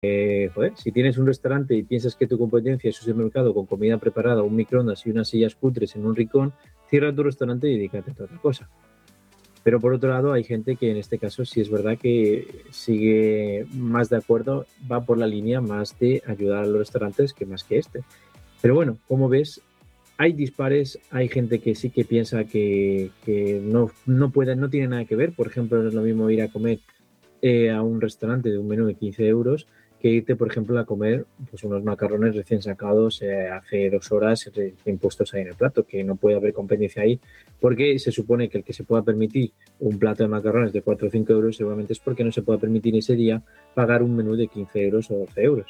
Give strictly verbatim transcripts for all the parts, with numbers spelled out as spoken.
Eh, joder, si tienes un restaurante y piensas que tu competencia es un supermercado con comida preparada, un microondas y unas sillas cutres en un rincón, cierra tu restaurante y dedícate a otra cosa. Pero por otro lado, hay gente que en este caso sí es verdad que sigue más de acuerdo, va por la línea más de ayudar a los restaurantes que más que este. Pero bueno, como ves, hay dispares, hay gente que sí que piensa que, que no, no puede, no tiene nada que ver. Por ejemplo, no es lo mismo ir a comer eh, a un restaurante de un menú de quince euros que irte, por ejemplo, a comer pues, unos macarrones recién sacados eh, hace dos horas recién puestos ahí en el plato, que no puede haber competencia ahí, porque se supone que el que se pueda permitir un plato de macarrones de cuatro o cinco euros seguramente es porque no se pueda permitir ese día pagar un menú de quince euros o doce euros.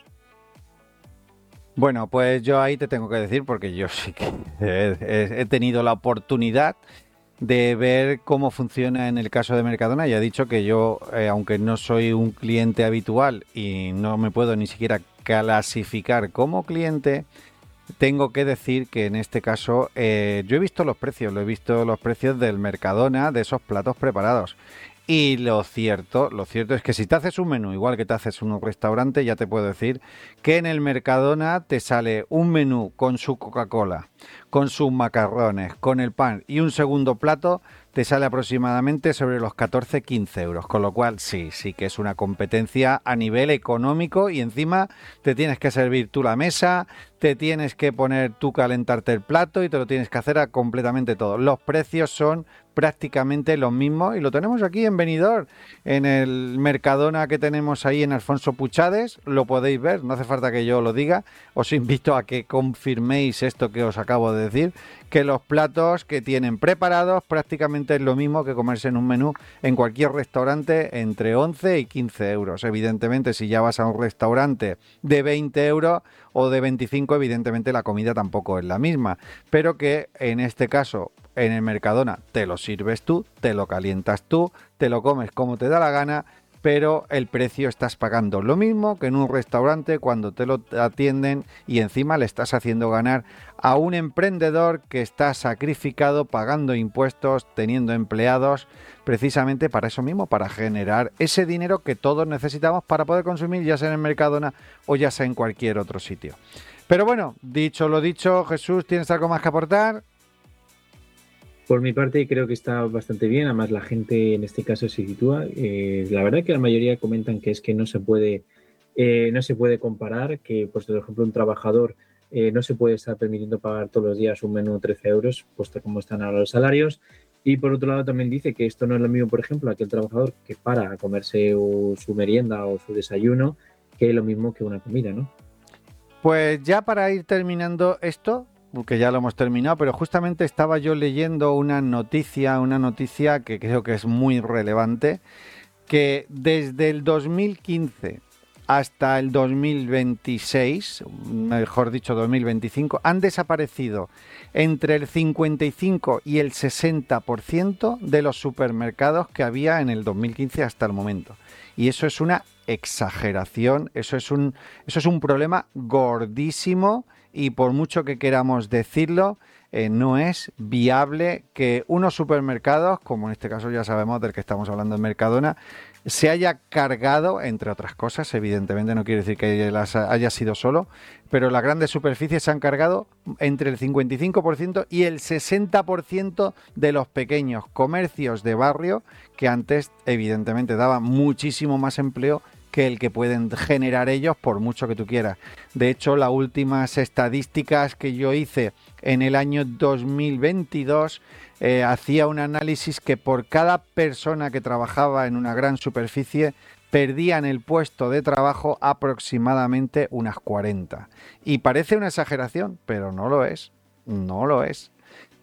Bueno, pues yo ahí te tengo que decir, porque yo sí que he, he- he tenido la oportunidad de ver cómo funciona en el caso de Mercadona. Ya he dicho que yo, eh, aunque no soy un cliente habitual y no me puedo ni siquiera clasificar como cliente, tengo que decir que en este caso eh, yo he visto los precios, lo he visto los precios del Mercadona de esos platos preparados. Y lo cierto, lo cierto es que si te haces un menú igual que te haces en un restaurante, ya te puedo decir que en el Mercadona te sale un menú con su Coca-Cola, con sus macarrones, con el pan y un segundo plato, te sale aproximadamente sobre los catorce quince euros. Con lo cual, sí, sí que es una competencia a nivel económico y encima te tienes que servir tú la mesa, te tienes que poner tú calentarte el plato y te lo tienes que hacer a completamente todo. Los precios son prácticamente los mismos y lo tenemos aquí en Benidorm, en el Mercadona que tenemos ahí en Alfonso Puchades, lo podéis ver, no hace falta que yo lo diga, os invito a que confirméis esto que os acabo de decir, que los platos que tienen preparados prácticamente es lo mismo que comerse en un menú en cualquier restaurante entre once y quince euros. Evidentemente, si ya vas a un restaurante de veinte euros o de veinticinco, evidentemente la comida tampoco es la misma, pero que en este caso en el Mercadona te lo sirves tú, te lo calientas tú, te lo comes como te da la gana, pero el precio estás pagando lo mismo que en un restaurante cuando te lo atienden y encima le estás haciendo ganar a un emprendedor que está sacrificado pagando impuestos, teniendo empleados, precisamente para eso mismo, para generar ese dinero que todos necesitamos para poder consumir, ya sea en el Mercadona o ya sea en cualquier otro sitio. Pero bueno, dicho lo dicho, Jesús, ¿tienes algo más que aportar? Por mi parte, creo que está bastante bien. Además, la gente en este caso se sitúa. Eh, la verdad que la mayoría comentan que es que no se puede, eh, no se puede comparar, que, pues, por ejemplo, un trabajador eh, no se puede estar permitiendo pagar todos los días un menú de trece euros, puesto como están ahora los salarios. Y por otro lado, también dice que esto no es lo mismo, por ejemplo, aquel trabajador que para a comerse o su merienda o su desayuno, que es lo mismo que una comida, ¿no? Pues ya para ir terminando esto, que ya lo hemos terminado, pero justamente estaba yo leyendo una noticia, una noticia que creo que es muy relevante, que desde el dos mil quince hasta el dos mil veintiséis, mejor dicho dos mil veinticinco, han desaparecido entre el cincuenta y cinco y el sesenta por ciento de los supermercados que había en el dos mil quince hasta el momento. Y eso es una exageración, eso es un, eso es un problema gordísimo y por mucho que queramos decirlo, eh, no es viable que unos supermercados, como en este caso ya sabemos del que estamos hablando en Mercadona, se haya cargado, entre otras cosas, evidentemente no quiere decir que las haya sido solo, pero las grandes superficies se han cargado entre el cincuenta y cinco por ciento y el sesenta por ciento de los pequeños comercios de barrio que antes evidentemente daban muchísimo más empleo que el que pueden generar ellos por mucho que tú quieras. De hecho, las últimas estadísticas que yo hice en el año dos mil veintidós eh, hacía un análisis que por cada persona que trabajaba en una gran superficie perdían el puesto de trabajo aproximadamente unas cuarenta. Y parece una exageración, pero no lo es, no lo es.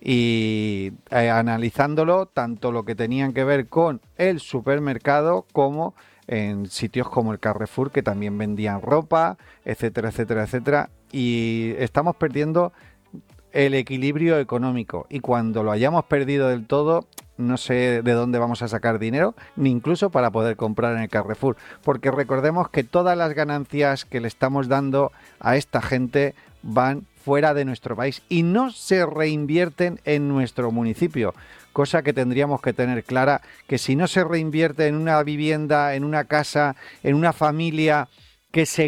Y eh, analizándolo, tanto lo que tenían que ver con el supermercado como en sitios como el Carrefour, que también vendían ropa, etcétera, etcétera, etcétera. Y estamos perdiendo el equilibrio económico. Y cuando lo hayamos perdido del todo, no sé de dónde vamos a sacar dinero, ni incluso para poder comprar en el Carrefour. Porque recordemos que todas las ganancias que le estamos dando a esta gente van fuera de nuestro país y no se reinvierten en nuestro municipio. Cosa que tendríamos que tener clara, que si no se reinvierte en una vivienda, en una casa, en una familia que se